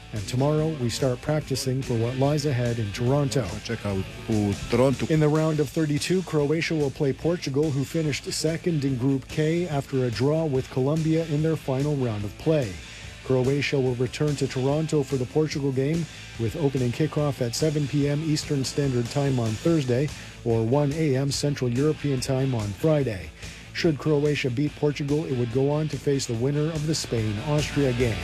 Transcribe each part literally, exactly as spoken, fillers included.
and tomorrow we start practicing for what lies ahead in Toronto. In the round of thirty-two, Croatia will play Portugal, who finished second in Group K after a draw with Colombia in their final round of play. Croatia will return to Toronto for the Portugal game, with opening kickoff at seven p.m. Eastern Standard Time on Thursday or one a.m. Central European Time on Friday. Should Croatia beat Portugal, it would go on to face the winner of the Spain-Austria game.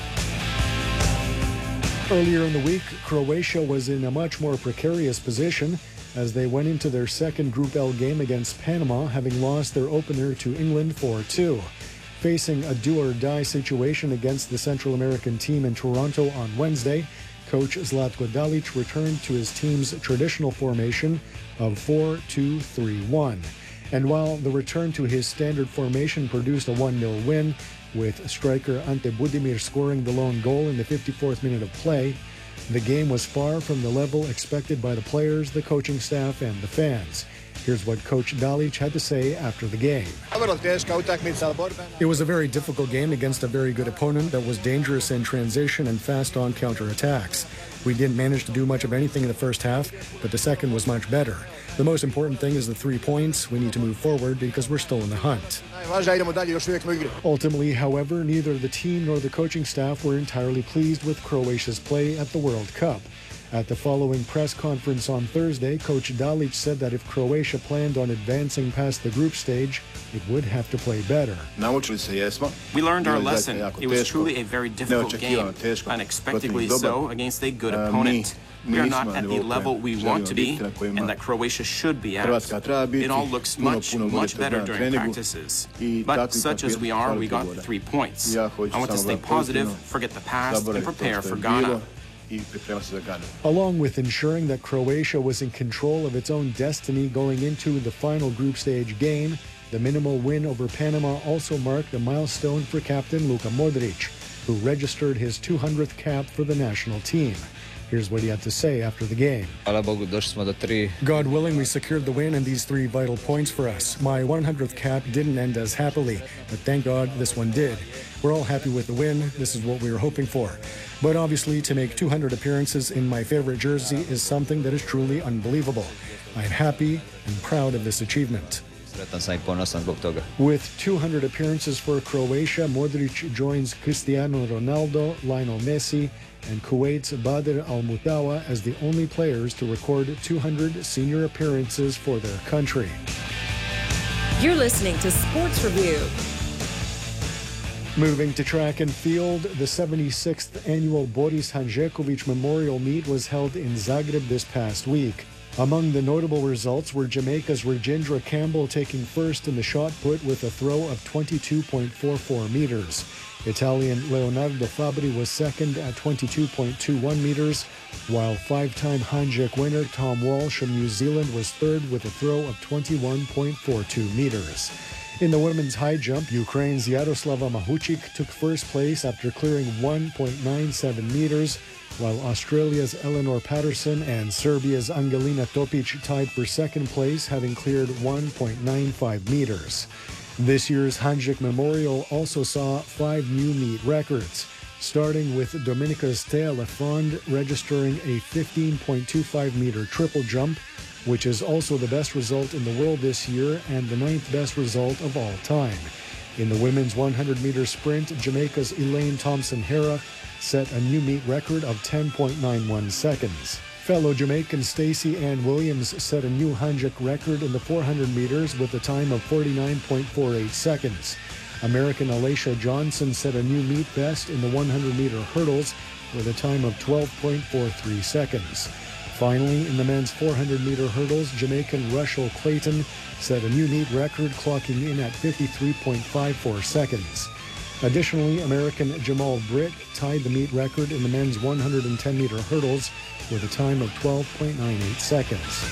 Earlier in the week, Croatia was in a much more precarious position as they went into their second Group L game against Panama, having lost their opener to England four two. Facing a do-or-die situation against the Central American team in Toronto on Wednesday, coach Zlatko Dalic returned to his team's traditional formation of four two three one. And while the return to his standard formation produced a one nil win, with striker Ante Budimir scoring the lone goal in the fifty-fourth minute of play, the game was far from the level expected by the players, the coaching staff, and the fans. Here's what Coach Dalic had to say after the game. It was a very difficult game against a very good opponent that was dangerous in transition and fast on counterattacks. We didn't manage to do much of anything in the first half, but the second was much better. The most important thing is the three points. We need to move forward because we're still in the hunt. Ultimately, however, neither the team nor the coaching staff were entirely pleased with Croatia's play at the World Cup. At the following press conference on Thursday, Coach Dalic said that if Croatia planned on advancing past the group stage, it would have to play better. We learned our lesson. It was truly a very difficult game, unexpectedly so, against a good opponent. We are not at the level we want to be, and that Croatia should be at. It all looks much, much better during practices. But such as we are, we got the three points. I want to stay positive, forget the past, and prepare for Ghana. Along with ensuring that Croatia was in control of its own destiny going into the final group stage game, the minimal win over Panama also marked a milestone for captain Luka Modric, who registered his two hundredth cap for the national team. Here's what he had to say after the game. God willing, we secured the win and these three vital points for us. My one hundredth cap didn't end as happily, but thank God this one did. We're all happy with the win. This is what we were hoping for. But obviously, to make two hundred appearances in my favorite jersey is something that is truly unbelievable. I'm happy and proud of this achievement. With two hundred appearances for Croatia, Modric joins Cristiano Ronaldo, Lionel Messi, and Kuwait's Badr Al-Mutawa as the only players to record two hundred senior appearances for their country. You're listening to Sports Review. Moving to track and field, the seventy-sixth annual Boris Hanžeković Memorial Meet was held in Zagreb this past week. Among the notable results were Jamaica's Rajendra Campbell taking first in the shot put with a throw of twenty-two point four four meters. Italian Leonardo Fabri was second at twenty-two point two one meters, while five-time Hanjek winner Tom Walsh of New Zealand was third with a throw of twenty-one point four two meters. In the women's high jump, Ukraine's Yaroslava Mahuchik took first place after clearing one point nine seven meters, while Australia's Eleanor Patterson and Serbia's Angelina Topic tied for second place, having cleared one point nine five meters. This year's Hanjek Memorial also saw five new meet records, starting with Dominika Stea Lafond registering a fifteen point two five meter triple jump, which is also the best result in the world this year and the ninth best result of all time. In the women's one hundred meter sprint, Jamaica's Elaine Thompson-Hera set a new meet record of ten point nine one seconds. Fellow Jamaican Stacey Ann Williams set a new Hanjek record in the four hundred meters with a time of forty-nine point four eight seconds. American Alacia Johnson set a new meet best in the one hundred meter hurdles with a time of twelve point four three seconds. Finally, in the men's four hundred meter hurdles, Jamaican Russell Clayton set a new meet record, clocking in at fifty-three point five four seconds. Additionally, American Jamal Britt tied the meet record in the men's one hundred ten meter hurdles with a time of twelve point nine eight seconds.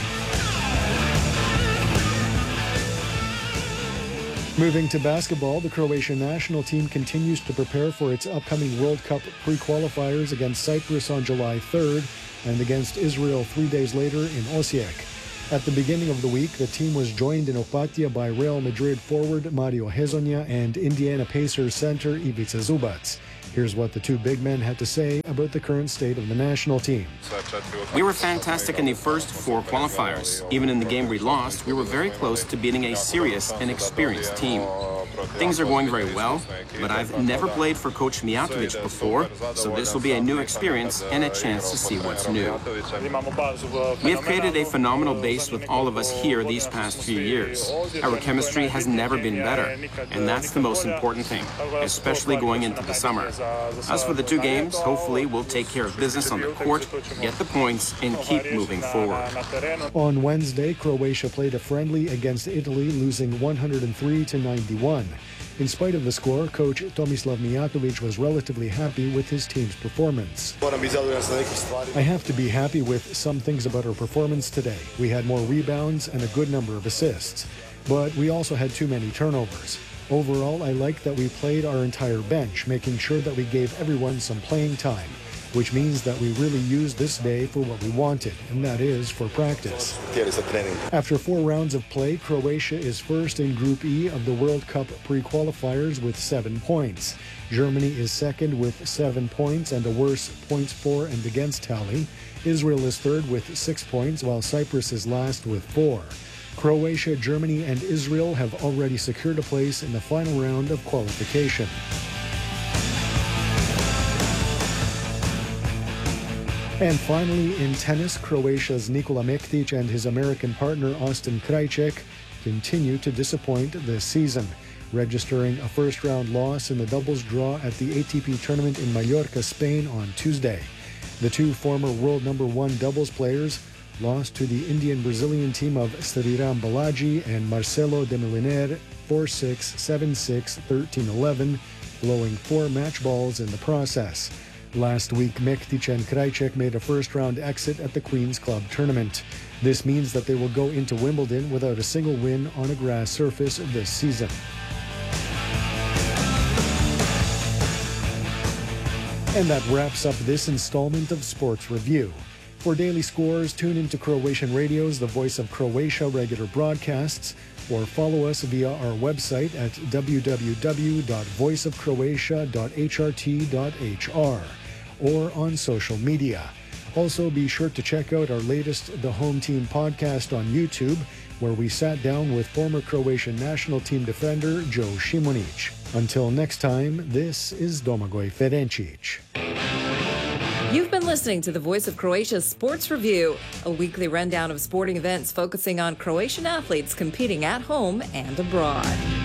Moving to basketball, the Croatian national team continues to prepare for its upcoming World Cup pre-qualifiers against Cyprus on July third and against Israel three days later in Osijek. At the beginning of the week, the team was joined in Opatija by Real Madrid forward Mario Hezonja and Indiana Pacers center Ivica Zubac. Here's what the two big men had to say about the current state of the national team. We were fantastic in the first four qualifiers. Even in the game we lost, we were very close to beating a serious and experienced team. Things are going very well, but I've never played for Coach Mijatovic before, so this will be a new experience and a chance to see what's new. We have created a phenomenal base with all of us here these past few years. Our chemistry has never been better, and that's the most important thing, especially going into the summer. As for the two games, hopefully we'll take care of business on the court, get the points, and keep moving forward. On Wednesday, Croatia played a friendly against Italy, losing one hundred three to ninety-one. In spite of the score, coach Tomislav Mijatovic was relatively happy with his team's performance. I have to be happy with some things about our performance today. We had more rebounds and a good number of assists, but we also had too many turnovers. Overall, I like that we played our entire bench, making sure that we gave everyone some playing time, which means that we really used this day for what we wanted, and that is for practice. After four rounds of play, Croatia is first in Group E of the World Cup pre-qualifiers with seven points. Germany is second with seven points and a worse points for and against tally. Israel is third with six points, while Cyprus is last with four. Croatia, Germany, and Israel have already secured a place in the final round of qualification. And finally, in tennis, Croatia's Nikola Mektić and his American partner Austin Krajicek continue to disappoint this season, registering a first-round loss in the doubles draw at the A T P tournament in Mallorca, Spain on Tuesday. The two former world number one doubles players lost to the Indian-Brazilian team of Sriram Balaji and Marcelo de Milliner four six, seven six, thirteen eleven, blowing four match balls in the process. Last week, Mektić and Krajicek made a first-round exit at the Queen's Club tournament. This means that they will go into Wimbledon without a single win on a grass surface this season. And that wraps up this installment of Sports Review. For daily scores, tune into Croatian Radio's The Voice of Croatia regular broadcasts, or follow us via our website at w w w dot voice of croatia dot h r t dot h r or on social media. Also, be sure to check out our latest The Home Team podcast on YouTube, where we sat down with former Croatian national team defender Joe Šimunić. Until next time, this is Domagoj Ferencic. You've been listening to the Voice of Croatia's Sports Review, a weekly rundown of sporting events focusing on Croatian athletes competing at home and abroad.